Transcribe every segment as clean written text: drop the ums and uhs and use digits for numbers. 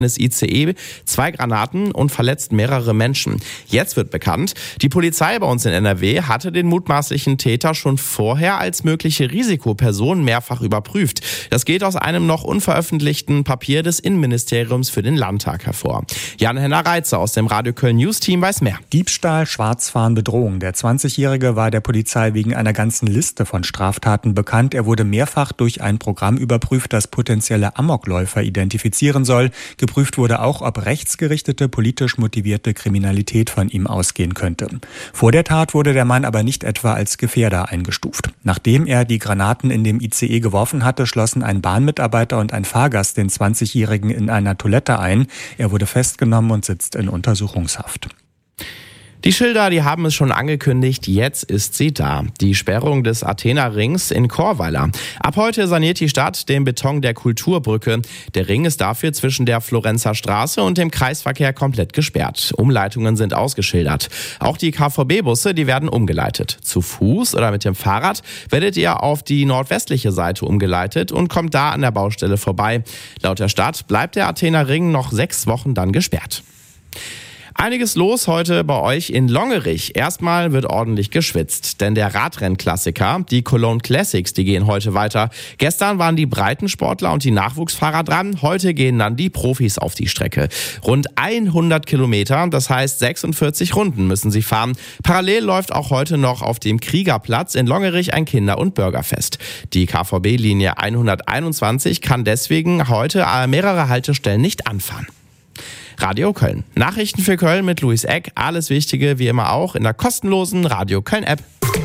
des ICE 2 Granaten und verletzt mehrere Menschen. Jetzt wird bekannt, die Polizei bei uns in NRW hatte den mutmaßlichen Täter schon vorher als mögliche Risikoperson mehrfach überprüft. Das geht aus einem noch unveröffentlichten Papier des Innenministeriums für den Landtag hervor. Jan-Henner Reitzer aus dem Radio Köln News Team weiß mehr. Diebstahl, Schwarzfahren, Bedrohung. Der 20-Jährige war der Polizei wegen einer ganzen Liste von Straftaten bekannt. Er wurde mehrfach durch ein Programm überprüft, das potenzielle Amokläufer identifizieren soll. Geprüft wurde auch, ob rechtsgerichtete, politisch motivierte Kriminalität von ihm ausgehen könnte. Vor der Tat wurde der Mann aber nicht etwa als Gefährder eingestuft. Nachdem er die Granaten in dem ICE geworfen hatte, schlossen ein Bahnmitarbeiter und ein Fahrgast den 20-Jährigen in einer Toilette ein. Er wurde festgenommen und sitzt in Untersuchungshaft. Die Schilder, die haben es schon angekündigt, jetzt ist sie da. Die Sperrung des Athener Rings in Chorweiler. Ab heute saniert die Stadt den Beton der Kulturbrücke. Der Ring ist dafür zwischen der Florenzer Straße und dem Kreisverkehr komplett gesperrt. Umleitungen sind ausgeschildert. Auch die KVB-Busse, die werden umgeleitet. Zu Fuß oder mit dem Fahrrad werdet ihr auf die nordwestliche Seite umgeleitet und kommt da an der Baustelle vorbei. Laut der Stadt bleibt der Athener Ring noch 6 Wochen dann gesperrt. Einiges los heute bei euch in Longerich. Erstmal wird ordentlich geschwitzt, denn der Radrennklassiker, die Cologne Classics, die gehen heute weiter. Gestern waren die Breitensportler und die Nachwuchsfahrer dran, heute gehen dann die Profis auf die Strecke. Rund 100 Kilometer, das heißt 46 Runden müssen sie fahren. Parallel läuft auch heute noch auf dem Kriegerplatz in Longerich ein Kinder- und Bürgerfest. Die KVB-Linie 121 kann deswegen heute mehrere Haltestellen nicht anfahren. Radio Köln. Nachrichten für Köln mit Luis Eck. Alles Wichtige wie immer auch in der kostenlosen Radio Köln App.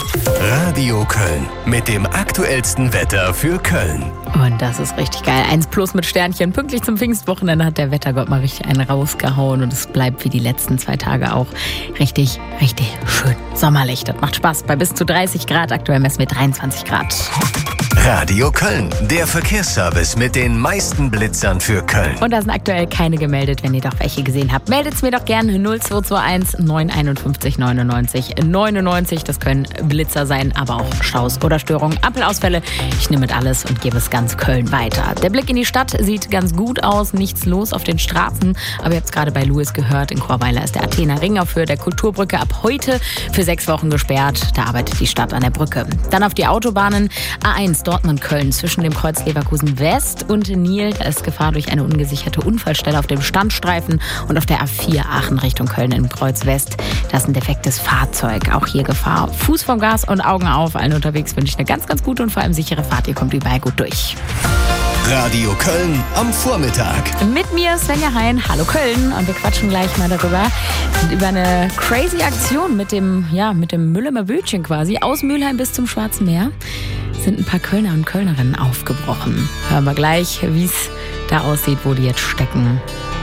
Radio Köln mit dem aktuellsten Wetter für Köln. Und das ist richtig geil. 1+ mit Sternchen. Pünktlich zum Pfingstwochenende hat der Wettergott mal richtig einen rausgehauen. Und es bleibt wie die letzten 2 Tage auch richtig, richtig schön sommerlich. Das macht Spaß. Bei bis zu 30 Grad. Aktuell messen wir 23 Grad. Radio Köln, der Verkehrsservice mit den meisten Blitzern für Köln. Und da sind aktuell keine gemeldet. Wenn ihr doch welche gesehen habt, meldet's mir doch gerne 0221 951 99 99. Das können Blitzer sein, aber auch Staus oder Störungen, Ampelausfälle. Ich nehme mit alles und gebe es ganz Köln weiter. Der Blick in die Stadt sieht ganz gut aus. Nichts los auf den Straßen. Aber ihr habt es gerade bei Louis gehört. In Chorweiler ist der Athener Ring auf Höhe der Kulturbrücke ab heute für 6 Wochen gesperrt. Da arbeitet die Stadt an der Brücke. Dann auf die Autobahnen. A1 Dortmund-Köln zwischen dem Kreuz Leverkusen West und Nil. Da ist Gefahr durch eine ungesicherte Unfallstelle auf dem Standstreifen. Und auf der A4 Aachen Richtung Köln im Kreuz West. Da ist ein defektes Fahrzeug. Auch hier Gefahr. Fuß vom Gas und Augen auf. Allen unterwegs wünsche ich eine ganz, ganz gute und vor allem sichere Fahrt. Ihr kommt überall gut durch. Radio Köln am Vormittag. Mit mir Svenja Hein. Hallo Köln. Und wir quatschen gleich mal darüber. Über eine crazy Aktion mit dem Mülheimer Bötchen quasi. Aus Mülheim bis zum Schwarzen Meer sind ein paar Kölner und Kölnerinnen aufgebrochen. Hören wir gleich, wie es da aussieht, wo die jetzt stecken.